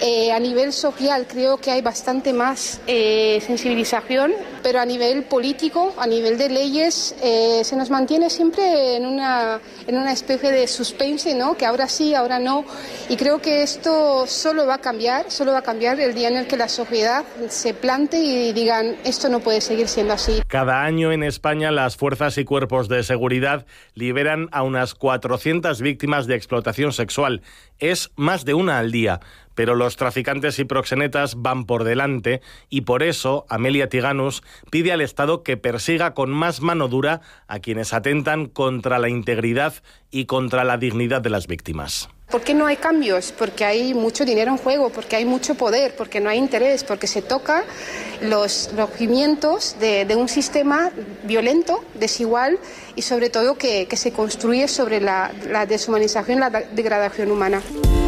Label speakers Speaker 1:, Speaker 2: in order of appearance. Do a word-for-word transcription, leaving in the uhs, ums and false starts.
Speaker 1: Eh, a nivel social creo que hay bastante más eh, sensibilización, pero a nivel político, a nivel de leyes, eh, se nos mantiene siempre en una, en una especie de suspense, ¿no? Que ahora sí, ahora no. Y creo que esto solo va a cambiar, solo va a cambiar el día en el que la sociedad se plante y digan, esto no puede seguir siendo así.
Speaker 2: Cada año en España las fuerzas y cuerpos de seguridad liberan a unas cuatrocientas víctimas de explotación sexual. Es más de una al día. Pero los traficantes y proxenetas van por delante y por eso Amelia Tiganus pide al Estado que persiga con más mano dura a quienes atentan contra la integridad y contra la dignidad de las víctimas.
Speaker 1: ¿Por qué no hay cambios? Porque hay mucho dinero en juego, porque hay mucho poder, porque no hay interés, porque se toca los, los cimientos de, de un sistema violento, desigual y sobre todo que, que se construye sobre la, la deshumanización y la degradación humana.